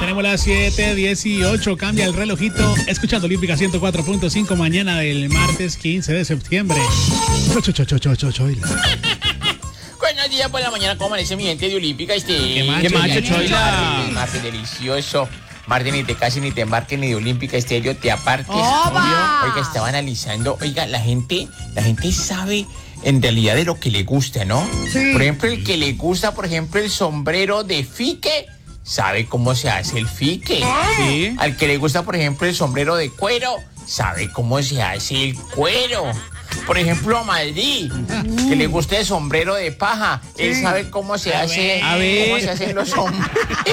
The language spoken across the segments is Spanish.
Tenemos las 7:18, cambia el relojito. Escuchando Olímpica 104.5, mañana del martes 15 de septiembre. Buenos días por la mañana, ¿cómo amanece mi gente de Olímpica? ¿Qué macho, Choila? Martes delicioso. Martes, ni te cases, ni te embarques, ni de Olímpica Estéreo te apartes. ¡Oba! Oiga, estaba analizando. Oiga, la gente sabe en realidad de lo que le gusta, ¿no? Sí. Por ejemplo, el que le gusta, por ejemplo, el sombrero de fique, sabe cómo se hace el fique. Sí. Al que le gusta, por ejemplo, el sombrero de cuero, sabe cómo se hace el cuero. Por ejemplo, a Madrid, que le gusta el sombrero de paja, él sabe cómo se hace, cómo se hacen los sombreros.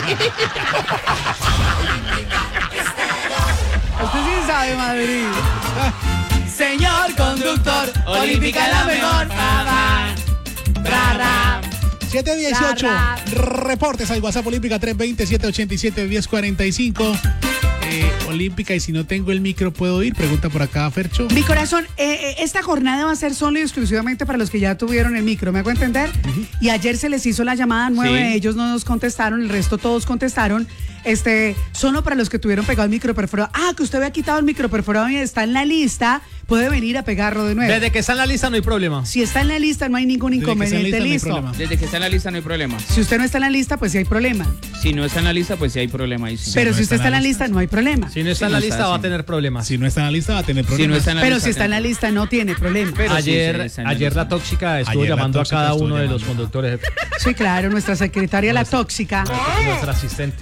Usted sí sabe, Madrid. Señor conductor, Olímpica la mejor. Ra, ra. 7:18, reportes al WhatsApp Olímpica 320-787-1045. Olímpica, y si no tengo el micro, ¿puedo ir? Pregunta por acá, Fercho. Mi corazón, esta jornada va a ser solo y exclusivamente para los que ya tuvieron el micro, ¿me hago entender? Y ayer se les hizo la llamada, 9 de ellos no nos contestaron, el resto todos contestaron. Solo para los que tuvieron pegado el micro perforado. Que usted había quitado el micro perforado y está en la lista, puede venir a pegarlo de nuevo. Desde que está en la lista no hay problema. Si está en la lista no hay ningún inconveniente, listo. Desde que está en la lista no hay problema. Si usted no está en la lista, pues sí hay problema. Si no está en la lista, pues sí hay problema ahí sí. Pero si usted está en la lista, no hay problema. Si no está en la lista va a tener problemas. Si no está en la lista, va a tener problemas. Pero si está en la lista, no tiene problema. Pero Ayer la tóxica estuvo llamando a cada uno de los conductores. Sí, claro, nuestra secretaria, la tóxica. Nuestra asistente.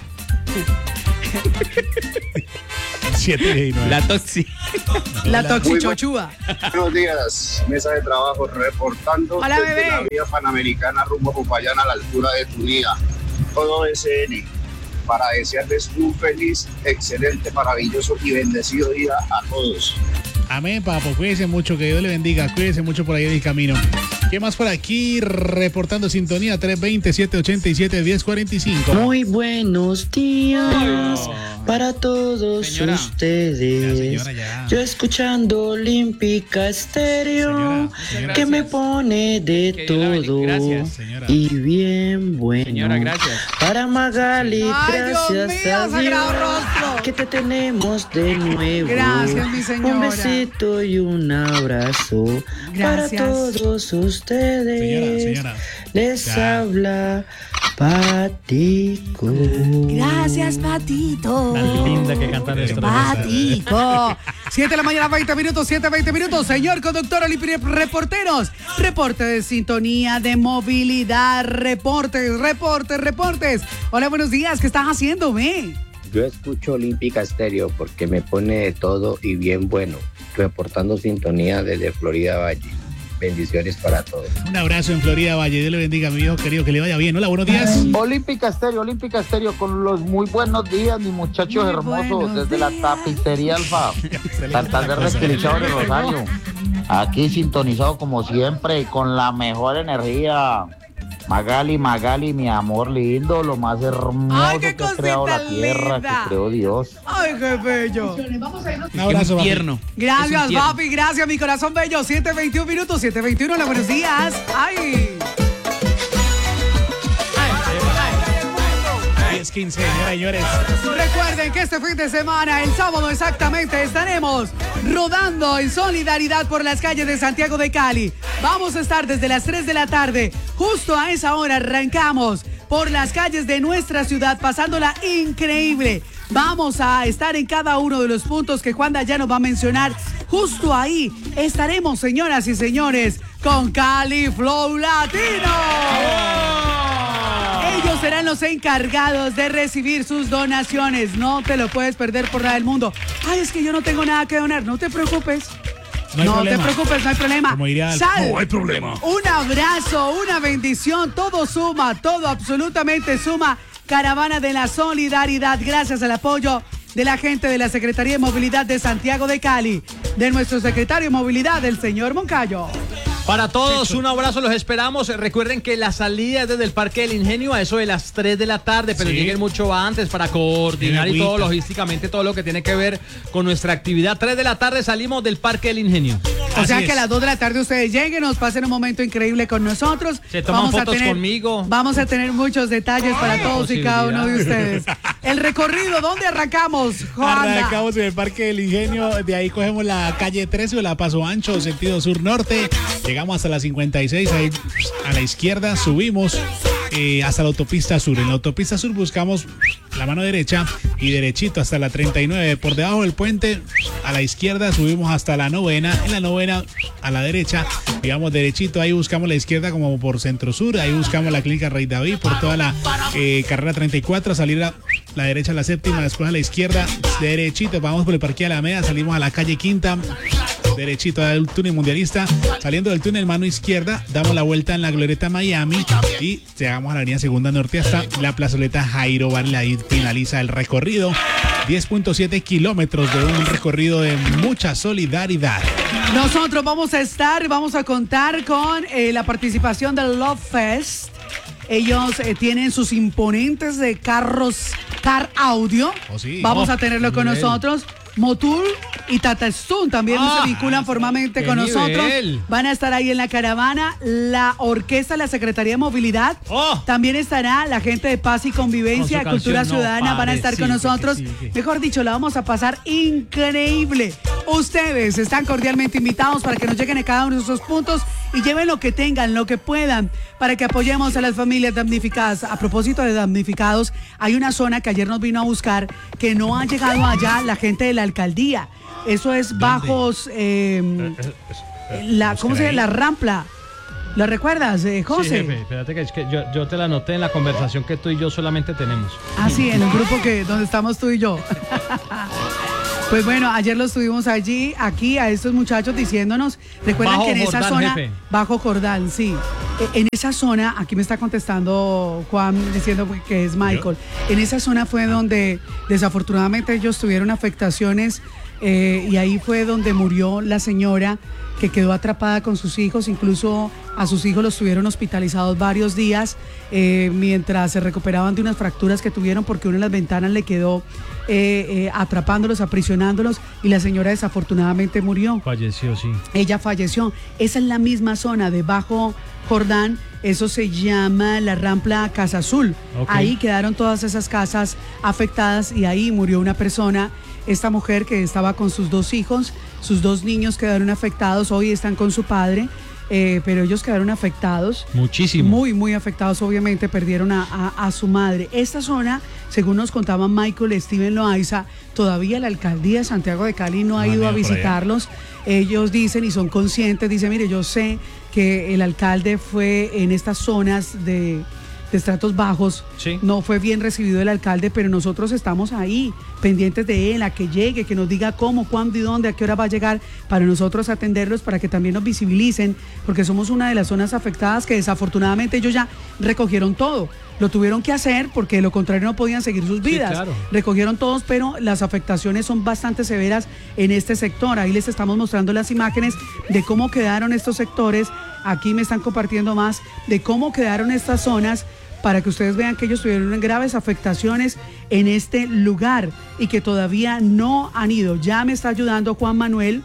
7:19. La toxi. La toxichochúa. Buenos días, mesa de trabajo, reportando Hola, desde bebé. la vía panamericana rumbo a Popayán a la altura de Tunía. Todo SN, para desearles un feliz, excelente, maravilloso y bendecido día a todos. Amén, papo. Cuídense mucho, que Dios le bendiga. Cuídense mucho por ahí en el camino. ¿Qué más por aquí? Reportando sintonía 320-787-1045. Muy buenos días para todos ustedes. Ya, señora, ya. Yo escuchando Olímpica Estéreo, Señora, que me pone de Que Dios la bendiga. todo Gracias. Señora. y bien bueno. Señora, gracias. Para Magali, Ay, gracias Dios mío, a Sagrado Dios Rostro. que te tenemos de nuevo. Gracias, mi señora. Un besito y un abrazo Gracias. para todos ustedes. Señora. Les Ya. habla Patico. Gracias, Patito. Tan linda que canta nuestro. Patico. 7 de la mañana, 20 minutos, 7:20 minutos. Señor conductor, reporteros. Reporte de sintonía, de movilidad. Reportes. Hola, buenos días. ¿Qué estás haciendo, ve? Yo escucho Olímpica Estéreo porque me pone de todo y bien bueno. Reportando sintonía desde Florida Valle. Bendiciones para todos. Un abrazo en Florida Valle. Dios le bendiga a mi viejo querido, que le vaya bien. Hola, buenos días. Olímpica Estéreo, con los muy buenos días, mis muchachos Muy hermosos, buenos desde días. la tapicería Alfa, Santander Resquilichado de Rosario. Aquí sintonizado como siempre y con la mejor energía. Magali, mi amor lindo, lo más hermoso Ay, qué que ha creado la cosita tierra, linda. que creó Dios. Ay, qué bello. Un abrazo, papi. Tierno. Gracias, papi. Gracias, mi corazón bello. 7:21 minutos, 7:21. Hola, buenos días. Ay. 10:15, señoras y señores. Recuerden que este fin de semana, el sábado exactamente, estaremos rodando en solidaridad por las calles de Santiago de Cali. Vamos a estar desde las 3 de la tarde. Justo a esa hora arrancamos por las calles de nuestra ciudad, pasándola increíble. Vamos a estar en cada uno de los puntos que Juan ya nos va a mencionar. Justo ahí estaremos, señoras y señores, con Cali Flow Latino. Ellos serán los encargados de recibir sus donaciones. No te lo puedes perder por nada del mundo. Ay, es que yo no tengo nada que donar. No te preocupes. No te preocupes, no hay problema. Como diría Sal. no hay problema. Un abrazo, una bendición. Todo suma, todo absolutamente suma. Caravana de la Solidaridad. Gracias al apoyo de la gente de la Secretaría de Movilidad de Santiago de Cali. De nuestro secretario de Movilidad, el señor Moncayo. Para todos, un abrazo, los esperamos. Recuerden que la salida es desde el Parque del Ingenio a eso de las 3 de la tarde, pero lleguen mucho antes para coordinar y todo, logísticamente, todo lo que tiene que ver con nuestra actividad. 3 de la tarde salimos del Parque del Ingenio. O sea que a las 2 de la tarde ustedes lleguen, nos pasen un momento increíble con nosotros. Se toman fotos conmigo. Vamos a tener muchos detalles para todos y cada uno de ustedes. El recorrido, ¿dónde arrancamos, Joanda? Arrancamos en el Parque del Ingenio, de ahí cogemos la calle 13 o la Paso Ancho, sentido sur-norte. Llegamos hasta la 56, ahí a la izquierda subimos hasta la autopista sur. En la autopista sur buscamos la mano derecha y derechito hasta la 39. Por debajo del puente, a la izquierda subimos hasta la 9ª. En la 9ª, a la derecha, digamos derechito, ahí buscamos la izquierda como por centro sur. Ahí buscamos la clínica Rey David por toda la carrera 34, salir a la derecha a la 7ª, después a la izquierda, derechito, vamos por el Parque Alameda, salimos a la calle 5ª. Derechito al túnel mundialista, saliendo del túnel mano izquierda, damos la vuelta en la glorieta Miami y llegamos a la avenida Segunda Norte hasta la plazoleta Jairo Varela. Ahí finaliza el recorrido, 10.7 kilómetros de un recorrido de mucha solidaridad. Nosotros vamos a contar con la participación del Love Fest. Ellos tienen sus imponentes de carros, car audio. Vamos a tenerlo con nosotros. Motul y Tata Stone también se vinculan formalmente con nosotros. Van a estar ahí en la caravana. La orquesta, la Secretaría de Movilidad. También estará la gente de Paz y Convivencia, Cultura Ciudadana. Van a estar con nosotros. Mejor dicho, la vamos a pasar increíble. Ustedes están cordialmente invitados para que nos lleguen a cada uno de esos puntos y lleven lo que tengan, lo que puedan, para que apoyemos a las familias damnificadas. A propósito de damnificados, hay una zona que ayer nos vino a buscar que no ha llegado allá la gente de la alcaldía. Eso es bajos, ¿cómo se llama? La Rampla. ¿Lo recuerdas, José? Sí, jefe, espérate que es que yo te la anoté en la conversación que tú y yo solamente tenemos. Ah, sí, en el grupo donde estamos tú y yo. Pues bueno, ayer los tuvimos aquí a estos muchachos diciéndonos, recuerdan que en esa zona, jefe. Bajo Cordal, sí, en esa zona, aquí me está contestando Juan diciendo que es Michael, en esa zona fue donde desafortunadamente ellos tuvieron afectaciones y ahí fue donde murió la señora que quedó atrapada con sus hijos, incluso a sus hijos los tuvieron hospitalizados varios días mientras se recuperaban de unas fracturas que tuvieron porque una de las ventanas le quedó atrapándolos, aprisionándolos y la señora desafortunadamente murió. Falleció, sí. Ella falleció. Esa es la misma zona de Bajo Jordán, eso se llama la Rampla Casa Azul. Ahí quedaron todas esas casas afectadas y ahí murió una persona. Esta mujer que estaba con sus 2 hijos, sus 2 niños quedaron afectados, hoy están con su padre, pero ellos quedaron afectados. Muchísimo. Muy, muy afectados, obviamente, perdieron a su madre. Esta zona, según nos contaban Michael, Steven Loaiza, todavía la alcaldía de Santiago de Cali no ha ido a visitarlos. Ellos dicen y son conscientes, dicen, mire, yo sé que el alcalde fue en estas zonas de estratos bajos, no fue bien recibido el alcalde, pero nosotros estamos ahí, pendientes de él, a que llegue, que nos diga cómo, cuándo y dónde, a qué hora va a llegar, para nosotros atenderlos, para que también nos visibilicen, porque somos una de las zonas afectadas que desafortunadamente ellos ya recogieron todo. Lo tuvieron que hacer porque de lo contrario no podían seguir sus vidas. Sí, claro. Recogieron todos, pero las afectaciones son bastante severas en este sector. Ahí les estamos mostrando las imágenes de cómo quedaron estos sectores. Aquí me están compartiendo más de cómo quedaron estas zonas para que ustedes vean que ellos tuvieron graves afectaciones en este lugar y que todavía no han ido. Ya me está ayudando Juan Manuel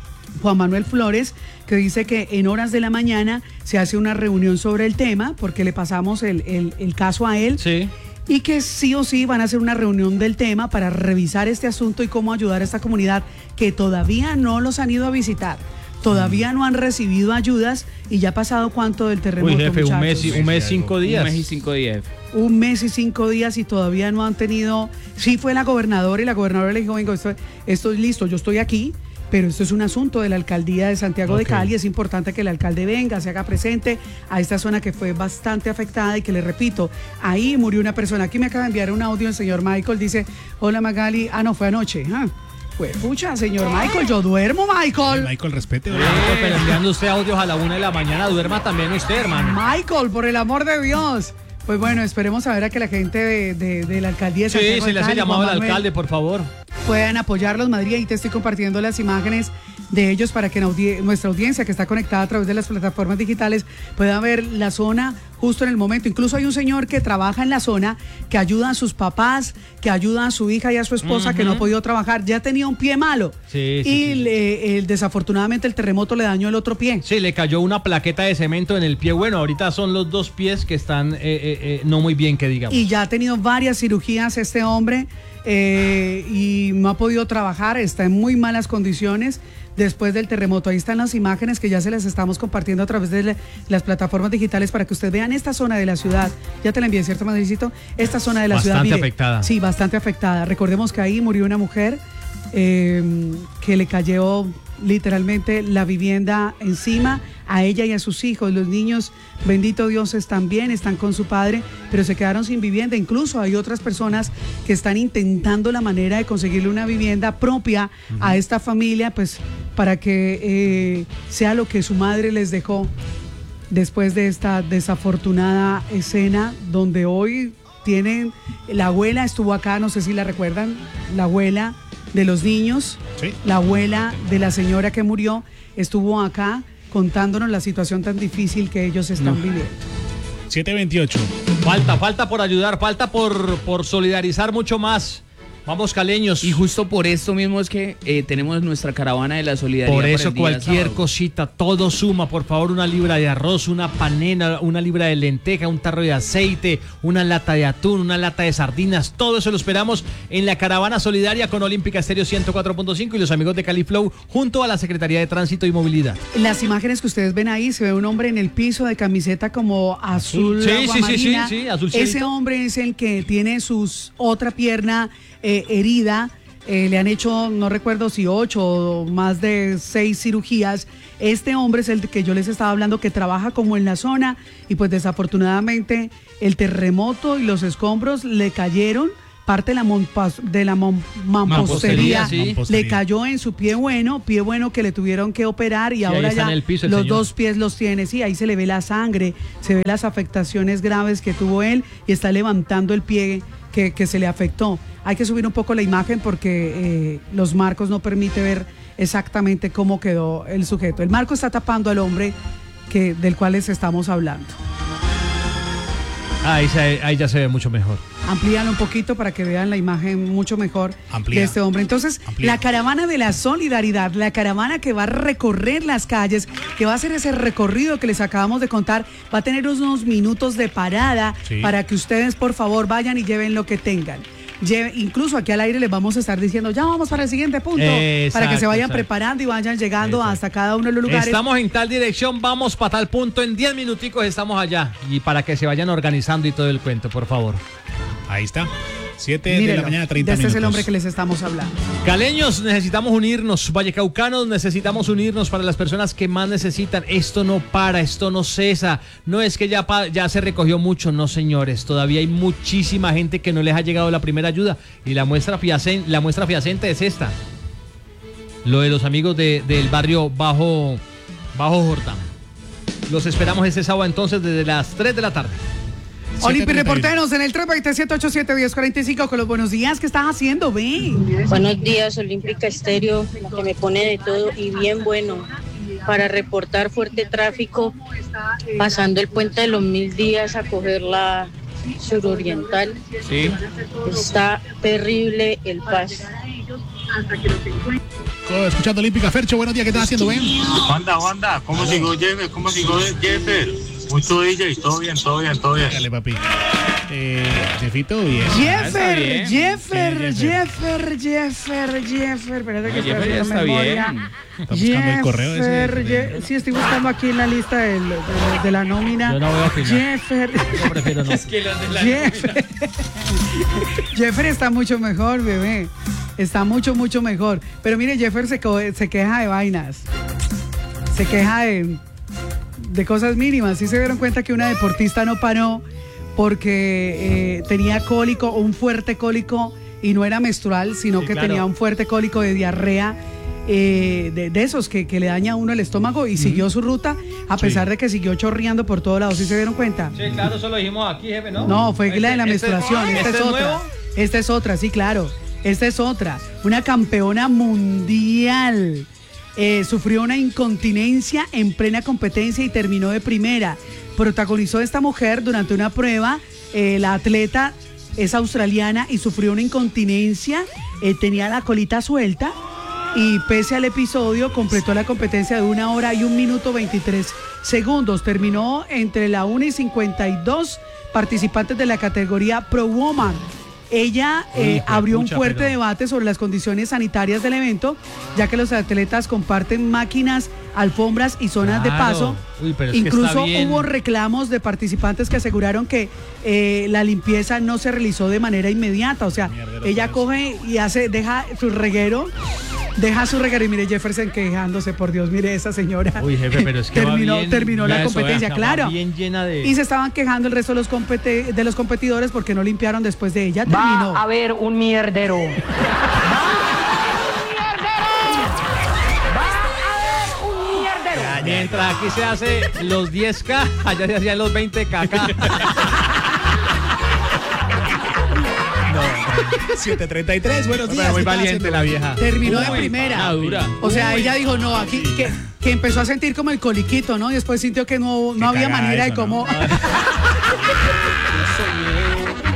Flores, que dice que en horas de la mañana se hace una reunión sobre el tema, porque le pasamos el caso a él. Sí. Y que sí o sí van a hacer una reunión del tema para revisar este asunto y cómo ayudar a esta comunidad que todavía no los han ido a visitar. Todavía no han recibido ayudas y ya ha pasado cuánto del terremoto. Uy, jefe, un mes y 5 días. Un mes y 5 días. Un mes y 5 días y todavía no han tenido. Sí, fue la gobernadora y la gobernadora le dijo, venga, esto es listo, yo estoy aquí, pero esto es un asunto de la alcaldía de Santiago de Cali. Es importante que el alcalde venga, se haga presente a esta zona que fue bastante afectada y que, le repito, ahí murió una persona. Aquí me acaba de enviar un audio el señor Michael, dice, hola Magali, no, fue anoche, Pues pucha, señor Michael, yo duermo, Michael. Michael, respete. Pero enviando usted audios a la 1 de la mañana, duerma también usted, hermano. Michael, por el amor de Dios. Pues bueno, esperemos a ver a que la gente de la alcaldía de Santiago de Cali, se le hace llamado al alcalde, por favor. puedan apoyarlos. Madrid, ahí te estoy compartiendo las imágenes de ellos para que nuestra audiencia que está conectada a través de las plataformas digitales pueda ver la zona justo en el momento. Incluso hay un señor que trabaja en la zona, que ayuda a sus papás, que ayuda a su hija y a su esposa que no ha podido trabajar. Ya tenía un pie malo desafortunadamente el terremoto le dañó el otro pie. Sí, le cayó una plaqueta de cemento en el pie. Bueno, ahorita son los dos pies que están no muy bien, que digamos. Y ya ha tenido varias cirugías este hombre y no ha podido trabajar, está en muy malas condiciones después del terremoto. Ahí están las imágenes que ya se las estamos compartiendo a través de las plataformas digitales para que ustedes vean esta zona de la ciudad. Ya te la envié, ¿cierto, Madricito? Esta zona de la ciudad. Bastante afectada. Sí, bastante afectada. Recordemos que ahí murió una mujer que le cayó literalmente la vivienda encima a ella y a sus hijos. Los niños, bendito Dios, están bien, están con su padre, pero se quedaron sin vivienda. Incluso hay otras personas que están intentando la manera de conseguirle una vivienda propia a esta familia, pues para que sea lo que su madre les dejó después de esta desafortunada escena donde hoy tienen, la abuela estuvo acá, no sé si la recuerdan, la abuela de los niños, sí. La abuela de la señora que murió estuvo acá contándonos la situación tan difícil que ellos están viviendo. 7:28. Falta por ayudar, falta por solidarizar mucho más. Vamos, caleños. Y justo por esto mismo es que tenemos nuestra caravana de la solidaridad. Por eso cualquier cosita, todo suma. Por favor, una libra de arroz, una panela, una libra de lenteja, un tarro de aceite, una lata de atún, una lata de sardinas. Todo eso lo esperamos en la caravana solidaria con Olímpica Estéreo 104.5 y los amigos de Cali Flow junto a la Secretaría de Tránsito y Movilidad. Las imágenes que ustedes ven ahí, se ve un hombre en el piso de camiseta como azul, aguamarina. Sí, azul. Ese hombre es el que tiene otra pierna herida, le han hecho, no recuerdo si 8 o más de 6 cirugías. Este hombre es el que yo les estaba hablando, que trabaja como en la zona y pues desafortunadamente el terremoto y los escombros le cayeron, parte de la mampostería le cayó en su pie bueno que le tuvieron que operar y ahora ya los dos pies los tiene. Sí, ahí se le ve la sangre, se ve las afectaciones graves que tuvo él y está levantando el pie que se le afectó. Hay que subir un poco la imagen porque los marcos no permiten ver exactamente cómo quedó el sujeto. El marco está tapando al hombre del cual les estamos hablando. Ahí ya se ve mucho mejor. Amplíalo un poquito para que vean la imagen mucho mejor de este hombre. Entonces, la caravana de la solidaridad, la caravana que va a recorrer las calles, que va a hacer ese recorrido que les acabamos de contar, va a tener unos minutos de parada para que ustedes, por favor, vayan y lleven lo que tengan. Incluso aquí al aire les vamos a estar diciendo, ya vamos para el siguiente punto, para que se vayan preparando y vayan llegando hasta cada uno de los lugares. Estamos en tal dirección, vamos para tal punto, en 10 minuticos estamos allá, y para que se vayan organizando y todo el cuento, por favor. Ahí está. 7 de la mañana, 30 minutos. Este es el hombre que les estamos hablando. Caleños, necesitamos unirnos. Vallecaucanos, necesitamos unirnos para las personas que más necesitan. Esto no para, esto no cesa. No es que ya se recogió mucho, no, señores. Todavía hay muchísima gente que no les ha llegado la primera ayuda. Y la muestra fehaciente es esta. Lo de los amigos del barrio Bajo Jordán. Los esperamos este sábado entonces desde las 3 de la tarde. Olimpi, reporteros en el 320-787-1045 con los buenos días. ¿Qué estás haciendo, ve? Buenos días, Olímpica Estéreo, que me pone de todo y bien bueno para reportar fuerte tráfico pasando el puente de los 1000 días a coger la suroriental. Sí. Está terrible el paso. Escuchando Olímpica. Fercho, buenos días, ¿qué estás haciendo, ven? Wanda, ¿cómo sigo Jeffer? Jeffer? Mucho DJ, todo bien. Dale, papi. Jeffito, bien. Jeffer. Espérate que Jeffer ya está bien. Está buscando el correo ese. Sí, estoy buscando aquí en la lista de la nómina. Yo no voy a opinar. Jeffer. Yo prefiero no. Es que los de la Jeffer está mucho mejor, bebé. Está mucho mejor. Pero mire, Jeffer se queja de vainas. Se queja de cosas mínimas. Sí se dieron cuenta que una deportista no paró porque tenía cólico, un fuerte cólico, y no era menstrual, sino que tenía un fuerte cólico de diarrea, de esos que le daña a uno el estómago, y siguió su ruta a pesar de que siguió chorreando por todos lados. ¿Sí se dieron cuenta? Sí, claro, eso lo dijimos aquí, jefe, ¿no? No, fue la de la menstruación. Esta es otra. Sí, claro. Esta es otra, una campeona mundial. Sufrió una incontinencia en plena competencia y terminó de primera. Protagonizó esta mujer durante una prueba. La atleta es australiana y sufrió una incontinencia. Tenía la colita suelta y pese al episodio completó la competencia de 1 hora y 1 minuto 23 segundos. Terminó entre la 1 y 52 participantes de la categoría Pro Woman. Ella abrió un fuerte debate sobre las condiciones sanitarias del evento, ya que los atletas comparten máquinas, alfombras y zonas de paso. Incluso hubo reclamos de participantes que aseguraron que la limpieza no se realizó de manera inmediata. O sea, ella coge y deja su reguero y mire Jefferson quejándose, por Dios, mire esa señora. Uy, jefe, pero es que terminó la competencia, claro. Bien llena de... Y se estaban quejando el resto de los competidores porque no limpiaron después de ella. Terminó. Va a haber un mierdero. Mientras aquí se hace los 10K, allá se hacían los 20KK. 7:33, buenos días. Pero muy valiente la vieja. Terminó de primera. O sea, ella dijo, no, aquí que empezó a sentir como el coliquito, ¿no? Y después sintió que no había manera de cómo...